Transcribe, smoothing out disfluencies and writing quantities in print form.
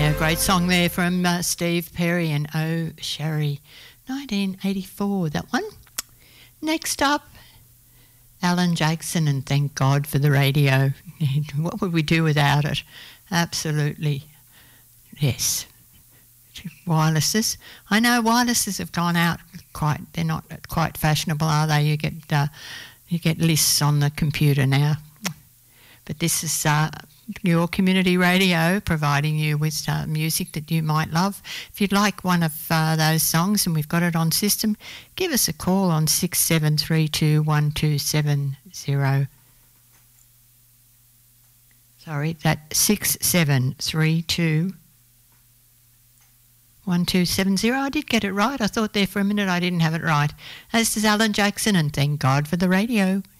Great song there from Steve Perry and Oh Sherry, 1984, that one. Next up, Alan Jackson and Thank God for the Radio. What would we do without it? Absolutely, yes. Wirelesses. I know wirelesses have gone out they're not quite fashionable, are they? You get lists on the computer now. But this is your community radio providing you with music that you might love. If you'd like one of those songs and we've got it on system, give us a call on 67321270. Sorry, that's 67321270. I did get it right. I thought there for a minute I didn't have it right. This is Alan Jackson and Thank God for the Radio.